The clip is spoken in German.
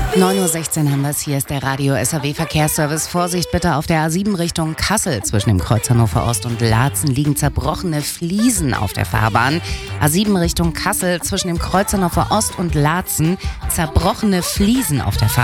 9:16 Uhr haben wir es. Hier ist der Radio SAW Verkehrsservice. Vorsicht bitte auf der A7 Richtung Kassel. Zwischen dem Kreuz Hannover Ost und Laatzen liegen zerbrochene Fliesen auf der Fahrbahn. A7 Richtung Kassel zwischen dem Kreuz Hannover Ost und Laatzen zerbrochene Fliesen auf der Fahrbahn.